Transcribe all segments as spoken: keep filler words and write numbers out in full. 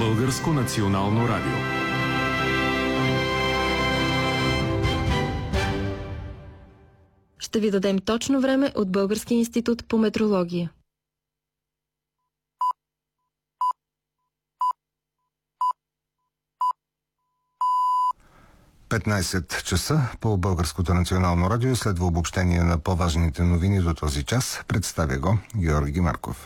Българско национално радио. Ще ви дадем точно време от Българския институт по метрология. петнайсет часа по Българското национално радио следва обобщение на по-важните новини до този час. Представя го Георги Марков.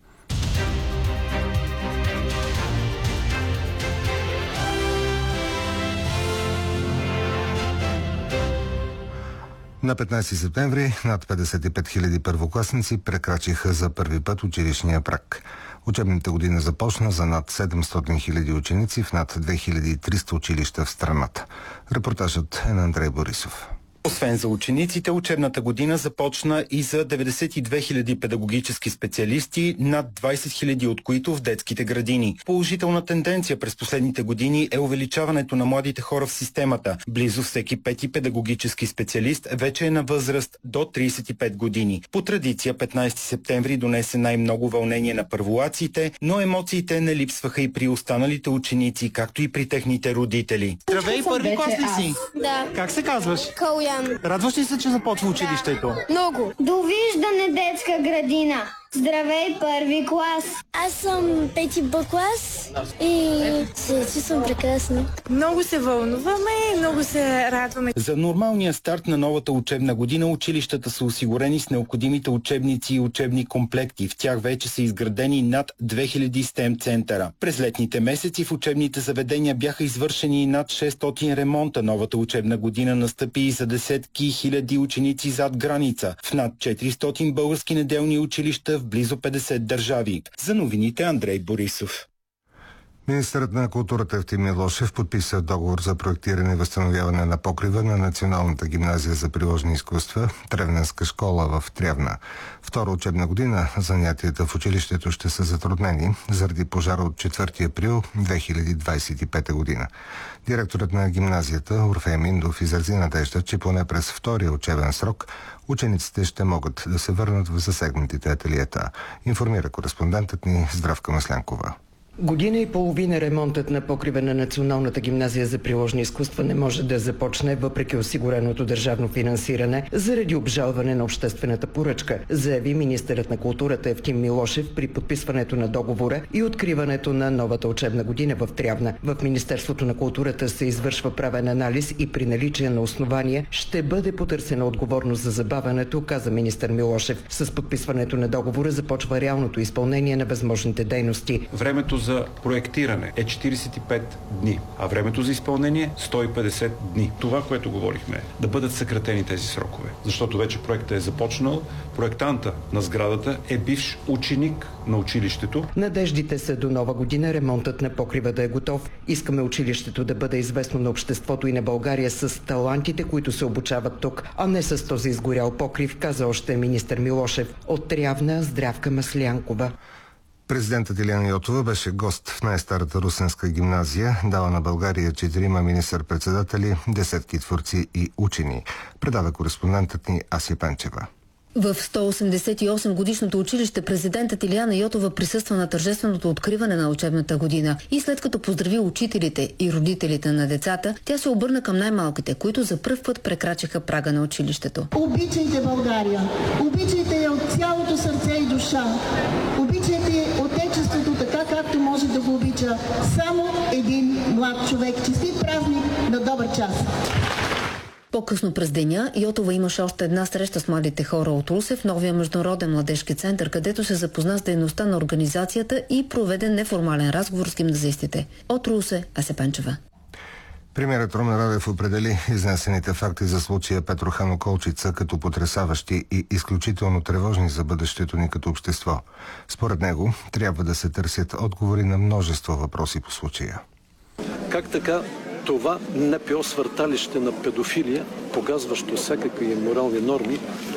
На петнайсети септември над петдесет и пет хиляди първокласници прекрачиха за първи път училищния праг. Учебната година започна за над седемстотин хиляди ученици в над две хиляди и триста училища в страната. Репортажът е на Андрей Борисов. Освен за учениците, учебната година започна и за деветдесет и две хиляди педагогически специалисти, над двайсет хиляди от които в детските градини. Положителна тенденция през последните години е увеличаването на младите хора в системата. Близо всеки пети педагогически специалист вече е на възраст до трийсет и пет години. По традиция петнайсети септември донесе най-много вълнение на първолаците, но емоциите не липсваха и при останалите ученици, както и при техните родители. Здравей, първи клас ли си? Да. Как се казваш? Калян. Радваш ли се, че започва училището? Много. Довиждане, детска градина. Здравей, първи клас. Аз съм пети Б клас и се чувствам прекрасно. Много се вълнуваме и много се радваме. За нормалния старт на новата учебна година училищата са осигурени с необходимите учебници и учебни комплекти. В тях вече са изградени над две хиляди стем центъра. През летните месеци в учебните заведения бяха извършени над шестстотин ремонта. Новата учебна година настъпи и за десетки хиляди ученици зад граница. В над четиристотин български неделни училища в близо петдесет държави. За новините Андрей Борисов. Министърът на културата Евтим Милошев подписа договор за проектиране и възстановяване на покрива на Националната гимназия за приложни изкуства, Тревненска школа в Трявна. Втора учебна година занятията в училището ще са затруднени заради пожара от четвърти април две хиляди двайсет и пета година. Директорът на гимназията Орфей Миндов изрази надежда, че поне през втория учебен срок учениците ще могат да се върнат в засегнатите ателиета, информира кореспондентът ни Здравка Маслянкова. Година и половина ремонтът на покрива на Националната гимназия за приложни изкуства не може да започне въпреки осигуреното държавно финансиране заради обжалване на обществената поръчка, заяви министърът на културата Евтим Милошев при подписването на договора и откриването на новата учебна година в Трявна. В Министерството на културата се извършва правен анализ и при наличие на основания ще бъде потърсена отговорност за забавянето, каза министър Милошев. С подписването на договора започва реалното изпълнение на възможните дейности. Времето за проектиране е четирийсет и пет дни, а времето за изпълнение сто и петдесет дни. Това, което говорихме, да бъдат съкратени тези срокове. Защото вече проектът е започнал, проектанта на сградата е бивш ученик на училището. Надеждите са до нова година ремонтът на покрива да е готов. Искаме училището да бъде известно на обществото и на България с талантите, които се обучават тук, а не с този изгорял покрив, каза още министър Милошев. От Трявна Здравка Маслянкова. Президентът Илияна Йотова беше гост в най-старата русенска гимназия, дала на България четирима министър-председатели, десетки творци и учени. Предава кореспондентът ни Ася Пенчева. В сто осемдесет и осем годишното училище президентът Илияна Йотова присъства на тържественото откриване на учебната година и след като поздрави учителите и родителите на децата, тя се обърна към най-малките, които за пръв път прекрачиха прага на училището. Обичайте България! Обичайте я от цялото сърце и душа! Обичайте Отечеството така, както може да го обича само един млад човек. Честит празник на добър час! По-късно през деня Йотова имаше още една среща с младите хора от Русе в новия международен младежки център, където се запозна с дейността на организацията и проведе неформален разговор с гимназистите. От Русе, Ася Пенчева. Премиерът Румен Радев определи изнесените факти за случая Петрохано Колчица като потресаващи и изключително тревожни за бъдещето ни като общество. Според него трябва да се търсят отговори на множество въпроси по случая. Как така това НПО свърталище на педофилия, погазващо всякакви морални норми,